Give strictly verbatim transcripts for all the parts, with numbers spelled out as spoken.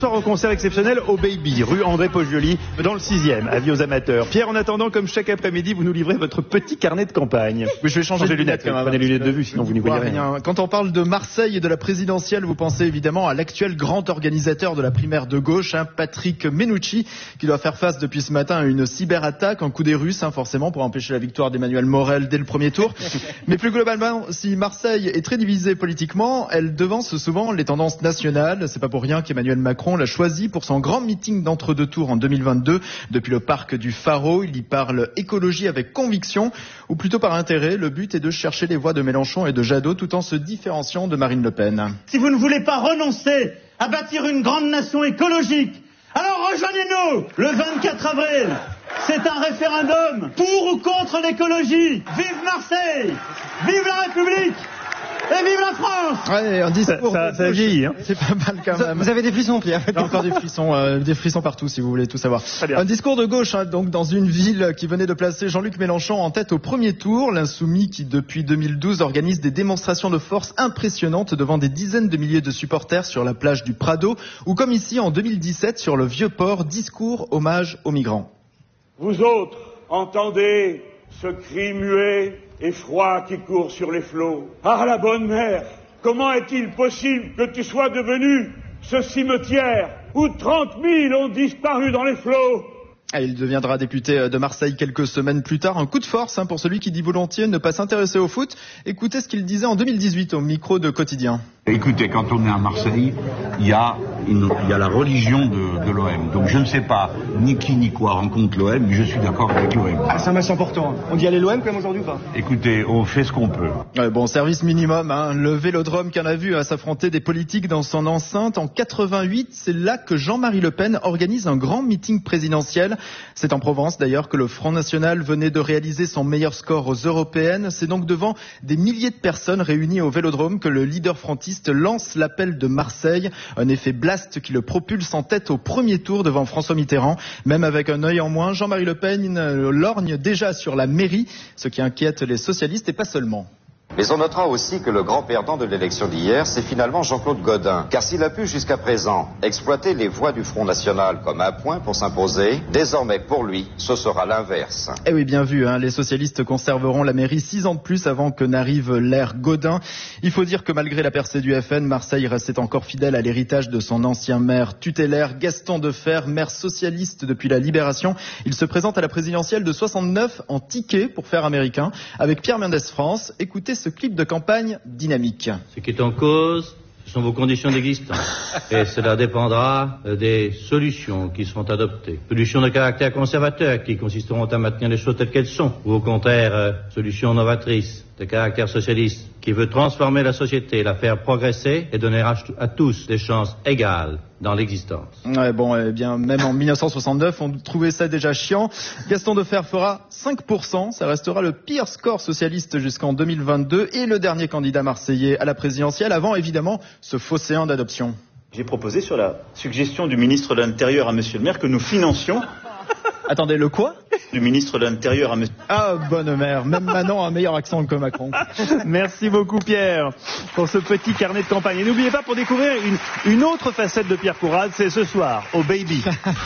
Soir au concert exceptionnel au Baby, rue André Poggioli, dans le sixième. Avis aux amateurs. Pierre, en attendant, comme chaque après-midi, vous nous livrez votre petit carnet de campagne. Oui, je vais changer de lunettes. lunettes prenez les lunettes de vue, sinon vous n'y voyez rien. Quand on parle de Marseille et de la présidentielle, vous pensez évidemment à l'actuel grand organisateur de la primaire de gauche, hein, Patrick Mennucci, qui doit faire face depuis ce matin à une cyberattaque, un coup des Russes, hein, forcément, pour empêcher la victoire d'Emmanuel Morel dès le premier tour. Mais plus globalement, si Marseille est très divisée politiquement, elle devance souvent les tendances nationales. C'est pas pour rien qu'Emmanuel Macron l'a choisi pour son grand meeting d'entre-deux tours en deux mille vingt-deux. Depuis le parc du Pharo, il y parle écologie avec conviction, ou plutôt par intérêt. Le but est de chercher les voix de Mélenchon et de Jadot tout en se différenciant de Marine Le Pen. Si vous ne voulez pas renoncer à bâtir une grande nation écologique, alors rejoignez-nous le vingt-quatre avril. C'est un référendum pour ou contre l'écologie. Vive Marseille! Vive la République! Et vive la France! Ouais, un discours. Ça, ça, ça vieillit, hein. C'est pas mal quand même. Vous avez des frissons, Pierre. Il y a encore des frissons, euh, des frissons partout, si vous voulez tout savoir. Un discours de gauche, hein, donc dans une ville qui venait de placer Jean-Luc Mélenchon en tête au premier tour. L'insoumis qui, depuis deux mille douze, organise des démonstrations de force impressionnantes devant des dizaines de milliers de supporters sur la plage du Prado, ou comme ici en deux mille dix-sept sur le Vieux-Port, discours hommage aux migrants. Vous autres, entendez ce cri muet et froid qui court sur les flots. Ah, la bonne mère, comment est-il possible que tu sois devenu ce cimetière où trente mille ont disparu dans les flots? Il deviendra député de Marseille quelques semaines plus tard. Un coup de force, hein, pour celui qui dit volontiers ne pas s'intéresser au foot. Écoutez ce qu'il disait en deux mille dix-huit au micro de Quotidien. Écoutez, quand on est à Marseille, il y a, une, il y a la religion de, de l'O M. Donc je ne sais pas ni qui ni quoi rencontre l'O M, mais je suis d'accord avec l'O M. Ah, c'est un match important. On dit aller l'O M quand même aujourd'hui ou pas? Écoutez, on fait ce qu'on peut. Ouais, bon, service minimum, hein. Le Vélodrome qu'on a vu à s'affronter des politiques dans son enceinte. En quatre-vingt-huit, c'est là que Jean-Marie Le Pen organise un grand meeting présidentiel. C'est en Provence d'ailleurs que le Front National venait de réaliser son meilleur score aux européennes. C'est donc devant des milliers de personnes réunies au Vélodrome que le leader frontiste lance l'appel de Marseille. Un effet blast qui le propulse en tête au premier tour devant François Mitterrand. Même avec un œil en moins, Jean-Marie Le Pen lorgne déjà sur la mairie, ce qui inquiète les socialistes et pas seulement. Mais on notera aussi que le grand perdant de l'élection d'hier, c'est finalement Jean-Claude Gaudin. Car s'il a pu jusqu'à présent exploiter les voix du Front National comme un point pour s'imposer, désormais pour lui, ce sera l'inverse. Eh oui, bien vu, hein, les socialistes conserveront la mairie six ans de plus avant que n'arrive l'ère Gaudin. Il faut dire que malgré la percée du F N, Marseille restait encore fidèle à l'héritage de son ancien maire tutélaire, Gaston Defferre, maire socialiste depuis la Libération. Il se présente à la présidentielle de soixante-neuf en ticket pour faire américain avec Pierre Mendès France. Écoutez ce clip de campagne dynamique. Ce qui est en cause, ce sont vos conditions d'existence. Et cela dépendra des solutions qui seront adoptées. Solutions de caractère conservateur qui consisteront à maintenir les choses telles qu'elles sont. Ou au contraire, euh, solutions novatrices de caractère socialiste qui veut transformer la société, la faire progresser et donner à, à tous des chances égales dans l'existence. Ouais, bon, eh bien, même en mille neuf cent soixante-neuf, on trouvait ça déjà chiant. Gaston Defferre fera cinq pour cent. Ça restera le pire score socialiste jusqu'en deux mille vingt-deux et le dernier candidat marseillais à la présidentielle avant, évidemment, ce phocéen d'adoption. J'ai proposé sur la suggestion du ministre de l'Intérieur à Monsieur le maire que nous financions... Attendez, le quoi? Du ministre de l'Intérieur à Monsieur... Ah, bonne mère. Même Manon a un meilleur accent que Macron. Merci beaucoup, Pierre, pour ce petit carnet de campagne. Et n'oubliez pas, pour découvrir une, une autre facette de Pierre Courade, c'est ce soir, au Baby.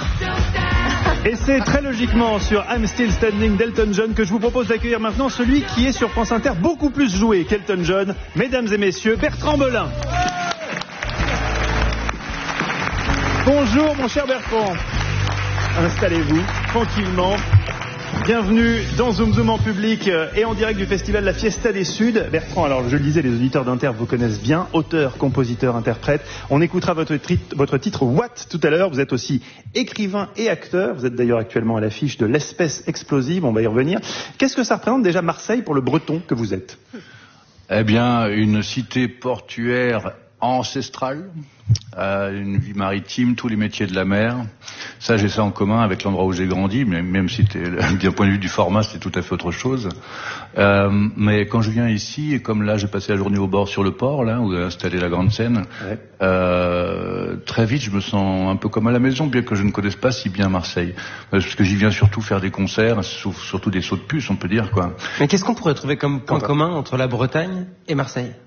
Et c'est très logiquement sur I'm Still Standing d'Elton John que je vous propose d'accueillir maintenant celui qui est sur France Inter beaucoup plus joué qu'Elton John. Mesdames et messieurs, Bertrand Belin. Bonjour, mon cher Bertrand. Installez-vous tranquillement. Bienvenue dans Zoom Zoom en public et en direct du festival La Fiesta des Suds. Bertrand, alors je le disais, les auditeurs d'Inter vous connaissent bien, auteur, compositeur, interprète. On écoutera votre, tri- votre titre What tout à l'heure. Vous êtes aussi écrivain et acteur. Vous êtes d'ailleurs actuellement à l'affiche de L'Espèce Explosive, on va y revenir. Qu'est-ce que ça représente déjà Marseille pour le breton que vous êtes? Eh bien, une cité portuaire ancestrale, euh, une vie maritime, tous les métiers de la mer. Ça, j'ai ça en commun avec l'endroit où j'ai grandi, mais même si d'un point de vue du format, c'est tout à fait autre chose. Euh, mais quand je viens ici, et comme là, j'ai passé la journée au bord sur le port, là, où est installée la grande scène, ouais. euh, très vite, je me sens un peu comme à la maison, bien que je ne connaisse pas si bien Marseille. Parce que j'y viens surtout faire des concerts, surtout des sauts de puce, on peut dire, quoi. Mais qu'est-ce qu'on pourrait trouver comme point commun entre la Bretagne et Marseille ?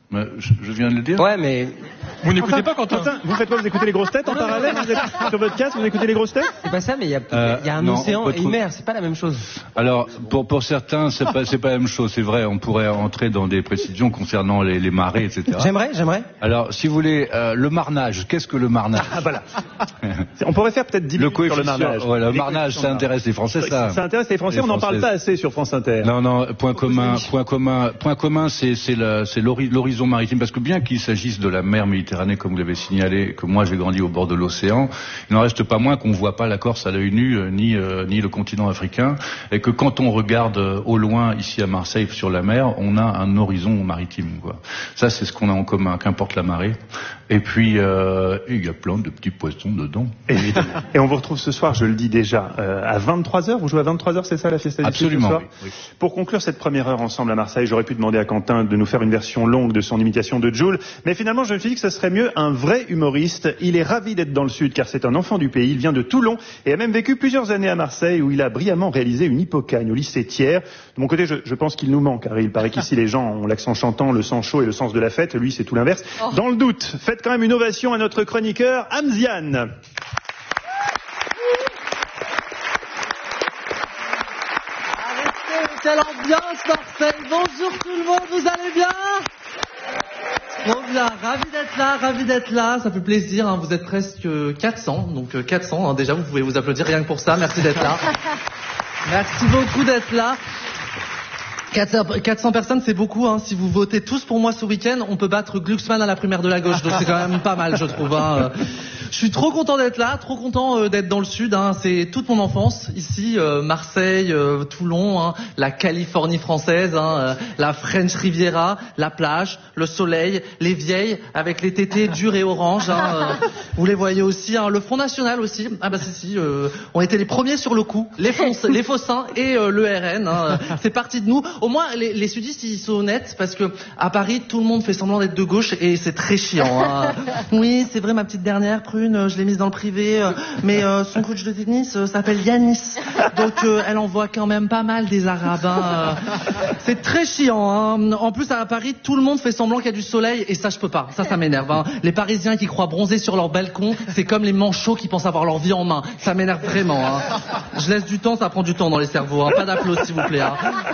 Mais je, je viens de le dire. Ouais, mais... Vous n'écoutez pas Quentin, Quentin, vous faites quoi? Vous écoutez les grosses têtes en parallèle? Vous êtes sur votre casque, vous écoutez les grosses têtes? C'est pas ça, mais il y a, Euh, il y a un non, océan on et peut une trou- mer, c'est pas la même chose. Alors, pour, pour certains, c'est pas, c'est pas la même chose, c'est vrai, on pourrait entrer dans des précisions concernant les, les marées, et cetera. J'aimerais, j'aimerais. Alors, si vous voulez, euh, le marnage, qu'est-ce que le marnage? Ah voilà. On pourrait faire peut-être dix Le minutes sur le coefficient, marnage. ouais, le Les marnage, coefficients ça de intéresse les Français, ça. Ça intéresse les Français, Les on n'en parle Françaises. pas assez sur France Inter. Non, non, point commun, point commun, point commun, c'est, c'est la- c'est l'hori- l'horizon maritime, parce que bien qu'il s'agisse de la mer Méditerranée, comme vous l'avez signalé, que moi j'ai grandi au bord de l'océan, il n'en reste pas moins qu'on ne voit pas la Corse à l'œil nu, euh, ni, euh, ni le continent africain, et que quand on regarde euh, au loin, ici à Marseille, sur la mer, on a un horizon maritime, quoi. Ça, c'est ce qu'on a en commun, qu'importe la marée. Et puis, euh, il y a plein de petits poissons dedans. Évidemment. Et on vous retrouve ce soir, je le dis déjà, euh, à vingt-trois heures. Vous jouez à vingt-trois heures, c'est ça la Fiesta du Sud, Absolument, ce soir oui, oui. Pour conclure cette première heure ensemble à Marseille, j'aurais pu demander à Quentin de nous faire une version longue de son imitation de Jul, mais finalement je me suis dit que ce serait mieux un vrai humoriste. Il est ravi d'être dans le Sud car c'est un enfant du pays, il vient de Toulon et a même vécu plusieurs années à Marseille où il a brillamment réalisé une hippocagne au lycée Thiers. De mon côté, je, je pense qu'il nous manque car il paraît qu'ici les gens ont l'accent chantant, le sang chaud et le sens de la fête. Lui, c'est tout l'inverse. Oh. Dans le doute, faites quand même une ovation à notre chroniqueur Amziane. Quelle ambiance Marseille. Bonjour tout le monde, vous allez bien? Bon bien, ravi d'être là, ravi d'être là, ça fait plaisir, hein. Vous êtes presque quatre cents, donc euh, quatre cents, hein. Déjà vous pouvez vous applaudir rien que pour ça, merci d'être là. Merci beaucoup d'être là. quatre cents personnes, c'est beaucoup, hein. Si vous votez tous pour moi ce week-end, on peut battre Glucksmann à la primaire de la gauche, donc c'est quand même pas mal, je trouve, hein. Je suis trop content d'être là, trop content euh, d'être dans le Sud, hein. C'est toute mon enfance, ici, euh, Marseille, euh, Toulon, hein, la Californie française, hein, euh, la French Riviera, la plage, le soleil, les vieilles, avec les tétés durs et oranges, hein, euh, vous les voyez aussi, hein, le Front National aussi, ah bah si si, euh, on était les premiers sur le coup, les, fonce, les Faucins et euh, le R N, hein, c'est parti de nous. Au moins, les, les sudistes, ils sont honnêtes, parce que à Paris, tout le monde fait semblant d'être de gauche et c'est très chiant, hein. Oui, c'est vrai, ma petite dernière, Prune, je l'ai mise dans le privé, euh, mais euh, son coach de tennis euh, s'appelle Yanis, donc euh, elle envoie quand même pas mal des Arabes, hein, euh. C'est très chiant, hein. En plus, à Paris, tout le monde fait semblant qu'il y a du soleil, et ça, je peux pas, ça, ça m'énerve, hein. Les Parisiens qui croient bronzer sur leur balcon, c'est comme les manchots qui pensent avoir leur vie en main, ça m'énerve vraiment, hein. Je laisse du temps, ça prend du temps dans les cerveaux, hein. Pas d'applaudissements, s'il vous plaît, hein.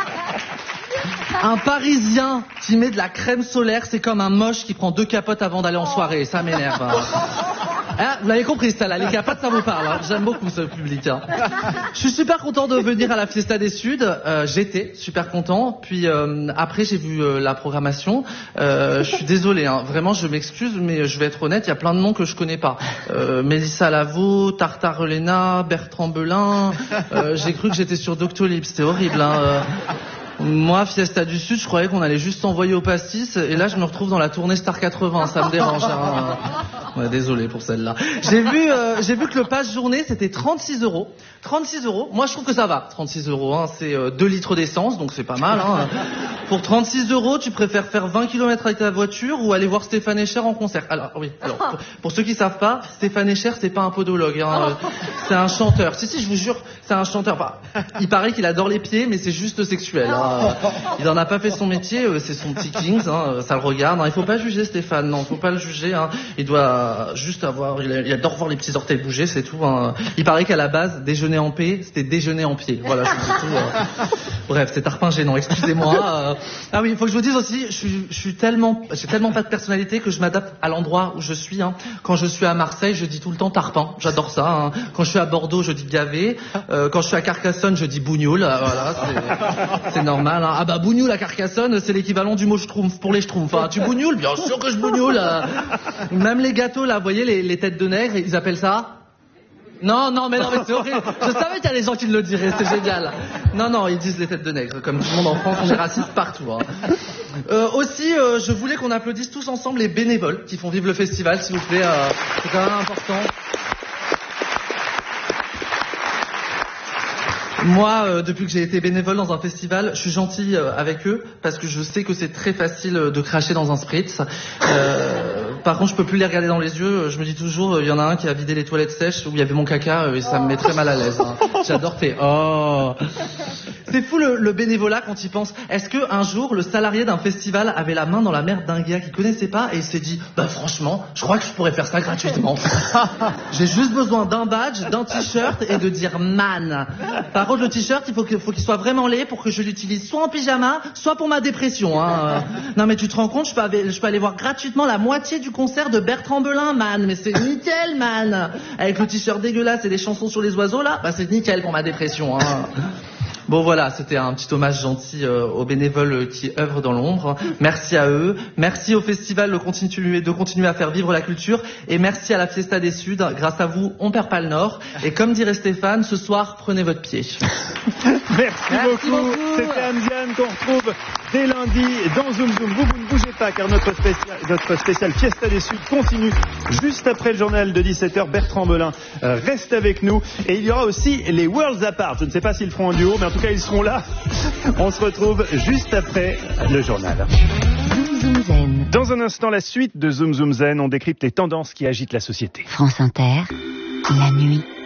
Un Parisien qui met de la crème solaire, c'est comme un moche qui prend deux capotes avant d'aller en soirée. Ça m'énerve, hein. Ah, vous l'avez compris, ça là, les capotes, ça vous parle, hein. J'aime beaucoup ce public, hein. Je suis super content de venir à la Fiesta des Suds. Euh, J'étais super content. Puis euh, après, j'ai vu euh, la programmation. Euh, je suis désolé, hein. Vraiment, je m'excuse, mais je vais être honnête, il y a plein de noms que je connais pas. Euh, Mélissa Lavo, Tartare Lena, Bertrand Belin. Euh, j'ai cru que j'étais sur Doctolib, c'était horrible, hein. Euh, Moi, Fiesta du Sud, je croyais qu'on allait juste s'envoyer au pastis, et là, je me retrouve dans la tournée Star quatre-vingts, ça me dérange, hein. Ouais, désolé pour celle-là. J'ai vu, euh, j'ai vu que le pass journée, c'était trente-six euros. trente-six euros. Moi, je trouve que ça va. trente-six euros, hein, c'est euh, deux litres d'essence, donc c'est pas mal, hein. Pour trente-six euros, tu préfères faire vingt kilomètres avec ta voiture ou aller voir Stéphane Echer en concert? Alors, oui. Alors, pour, pour ceux qui savent pas, Stéphane Echer, c'est pas un podologue, hein. Euh, c'est un chanteur. Si, si, je vous jure, c'est un chanteur. Enfin, il paraît qu'il adore les pieds, mais c'est juste sexuel, hein. Il en a pas fait son métier, euh, c'est son petit Kings, hein, ça le regarde, hein. Il faut pas juger Stéphane, non, faut pas le juger, hein. Il doit juste avoir, il, a, il adore voir les petits orteils bouger, c'est tout, hein. Il paraît qu'à la base, déjeuner en paix, c'était déjeuner en pied. Voilà, c'est tout. Euh... Bref, c'est tarpin gênant, excusez-moi. Euh... Ah oui, il faut que je vous dise aussi, je suis, je suis tellement, j'ai tellement pas de personnalité que je m'adapte à l'endroit où je suis, hein. Quand je suis à Marseille, je dis tout le temps tarpin, j'adore ça, hein. Quand je suis à Bordeaux, je dis gavé. Euh, quand je suis à Carcassonne, je dis bougnoul. Euh, voilà, c'est normal, hein. Ah bah bougnoul à Carcassonne, c'est l'équivalent du mot schtroumpf pour les schtroumpfs, hein. Tu bougnoules? Bien sûr que je bougnoule. Euh... Même les gâteaux, là, vous voyez, les, les têtes de nègre, ils appellent ça? Non, non, mais non, mais c'est horrible. Je savais qu'il y a des gens qui le diraient, c'est génial. Non, non, ils disent les têtes de nègre. Comme tout le monde en France, on est raciste partout, hein. Euh, aussi, euh, je voulais qu'on applaudisse tous ensemble les bénévoles qui font vivre le festival, s'il vous plaît. Euh, c'est quand même important. Moi, euh, depuis que j'ai été bénévole dans un festival, je suis gentil euh, avec eux parce que je sais que c'est très facile euh, de cracher dans un spritz. Euh, par contre, je peux plus les regarder dans les yeux. Je me dis toujours, il euh, y en a un qui a vidé les toilettes sèches où il y avait mon caca euh, et ça me met très mal à l'aise, hein. J'adore tes oh. c'est fou le, le bénévolat quand il pense. Est-ce que un jour le salarié d'un festival avait la main dans la merde d'un gars qu'il connaissait pas et il s'est dit bah franchement je crois que je pourrais faire ça gratuitement. J'ai juste besoin d'un badge, d'un t-shirt et de dire man. Par contre le t-shirt il faut qu'il faut qu'il soit vraiment laid pour que je l'utilise soit en pyjama soit pour ma dépression. Hein. Non mais tu te rends compte je peux, aller, je peux aller voir gratuitement la moitié du concert de Bertrand Belin man. Mais c'est nickel man. Avec le t-shirt dégueulasse et les chansons sur les oiseaux là, bah c'est nickel pour ma dépression. Hein. Bon voilà, c'était un petit hommage gentil euh, aux bénévoles qui œuvrent dans l'ombre. Merci à eux. Merci au festival de continuer, de continuer à faire vivre la culture. Et merci à la Fiesta des Suds. Grâce à vous, on perd pas le Nord. Et comme dirait Stéphane, ce soir, prenez votre pied. Merci, Merci beaucoup. beaucoup. C'était Anne-Diane qu'on retrouve dès lundi dans Zoom Zoom. Vous, vous ne bougez pas car notre spécial, notre spécial Fiesta des Suds continue juste après le journal de dix-sept heures. Bertrand Belin euh, reste avec nous. Et il y aura aussi les Worlds Apart. Je ne sais pas s'ils feront un duo, mais en tout cas, ils seront là. On se retrouve juste après le journal. Zoom Zoom Zen. Dans un instant, la suite de Zoom Zoom Zen, on décrypte les tendances qui agitent la société. France Inter, la nuit.